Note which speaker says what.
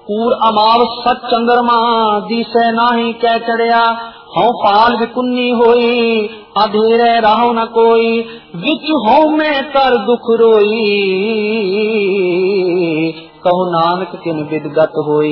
Speaker 1: कूड़ अमावस सच चंद्रमा दिसे नाही कै चढ़िया। हौ पाल विकुन्नी होई अधेरे राहो न कोई, विच हौ में कर दुख रोई कहो नानक किन विदगत होई।